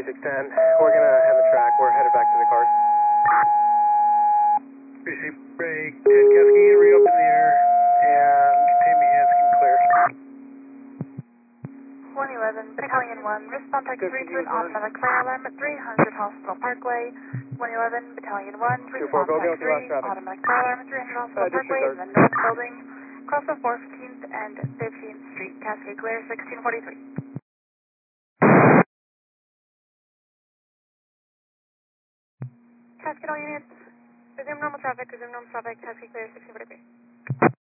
610. We're going to have a track. We're headed back to the cars. BC break, 10 Cascade, re up in the air, and containment units can clear. 111, Battalion 1, respond type 3 to an automatic fire alarm at 300 Hospital Parkway. 111, Battalion 1, respond type 3, automatic fire alarm at 300 Hospital Parkway, in the North Building, across the 415th and 15th Street, Cascade clear, 1643. Cascade all units, resume normal traffic, Cascade clear, 1643.